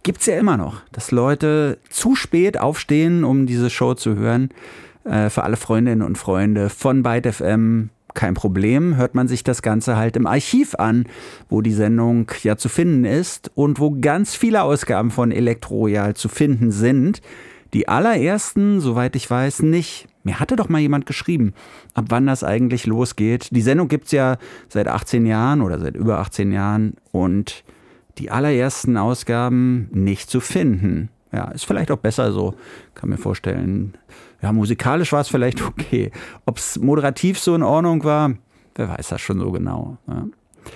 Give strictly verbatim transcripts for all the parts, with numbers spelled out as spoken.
gibt's ja immer noch, dass Leute zu spät aufstehen, um diese Show zu hören. Äh, für alle Freundinnen und Freunde von Byte F M kein Problem, hört man sich das Ganze halt im Archiv an, wo die Sendung ja zu finden ist und wo ganz viele Ausgaben von Elektro Royal zu finden sind. Die allerersten, soweit ich weiß, nicht. Mir hatte doch mal jemand geschrieben, ab wann das eigentlich losgeht. Die Sendung gibt's ja seit achtzehn Jahren oder seit über achtzehn Jahren und die allerersten Ausgaben nicht zu finden. Ja, ist vielleicht auch besser so, kann mir vorstellen. Ja, musikalisch war es vielleicht okay. Ob es moderativ so in Ordnung war, wer weiß das schon so genau. Ja.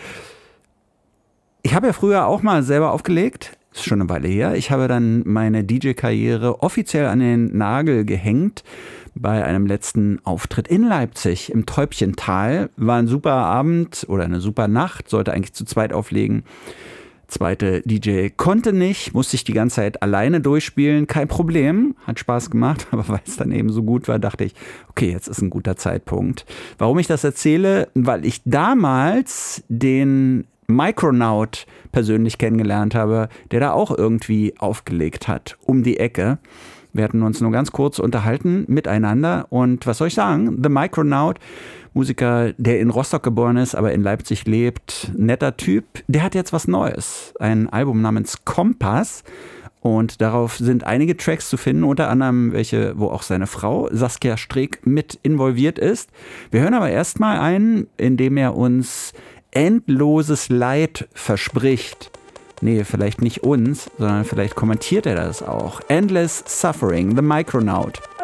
Ich habe ja früher auch mal selber aufgelegt, ist schon eine Weile her. Ich habe dann meine D J-Karriere offiziell an den Nagel gehängt bei einem letzten Auftritt in Leipzig im Täubchental. War ein super Abend oder eine super Nacht, sollte eigentlich zu zweit auflegen. Zweite D J konnte nicht, musste ich die ganze Zeit alleine durchspielen. Kein Problem, hat Spaß gemacht, aber weil es dann eben so gut war, dachte ich, okay, jetzt ist ein guter Zeitpunkt. Warum ich das erzähle? Weil ich damals den Micronaut persönlich kennengelernt habe, der da auch irgendwie aufgelegt hat, um die Ecke. Wir hatten uns nur ganz kurz unterhalten miteinander und was soll ich sagen? The Micronaut, Musiker, der in Rostock geboren ist, aber in Leipzig lebt, netter Typ, der hat jetzt was Neues. Ein Album namens Kompass und darauf sind einige Tracks zu finden, unter anderem welche, wo auch seine Frau Saskia Streeck mit involviert ist. Wir hören aber erstmal einen, in dem er uns endloses Leid verspricht. Nee, vielleicht nicht uns, sondern vielleicht kommentiert er das auch. Endless Suffering, The Micronaut.